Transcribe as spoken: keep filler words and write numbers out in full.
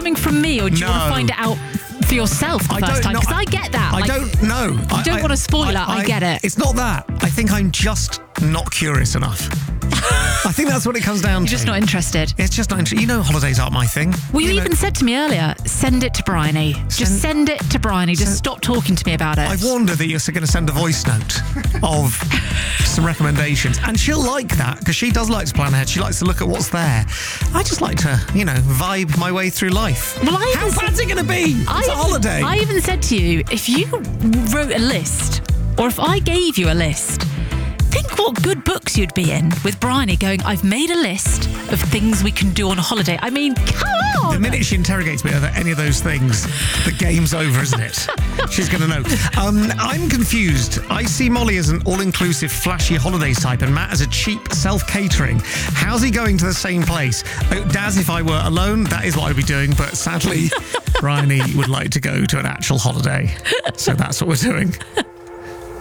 coming from me, or do you No. want to find it out for yourself the I first don't time? know. Because I get that. I Like, don't know. You don't want a spoiler. I get it. It's not that. I think I'm just not curious enough. I think that's what it comes down You're to. just not interested. It's just not interesting. You know, holidays aren't my thing. Well, you, you know, even said to me earlier, send it to Bryony. Just send it to Bryony. Just Send- stop talking to me about it. I warned her that you're going to send a voice note of some recommendations. And she'll like that because she does like to plan ahead. She likes to look at what's there. I just like to, you know, vibe my way through life. Well, I How even bad's it going to be? I It's a even- holiday. I even said to you, if you wrote a list, or if I gave you a list, think what good books you'd be in with Bryony going, I've made a list of things we can do on a holiday. I mean, come on! The minute she interrogates me over any of those things, the game's over, isn't it? She's going to know. Um, I'm confused. I see Molly as an all-inclusive, flashy holidays type and Matt as a cheap self-catering. How's he going to the same place? Oh, Daz, if I were alone, that is what I'd be doing. But sadly, Bryony would like to go to an actual holiday. So that's what we're doing.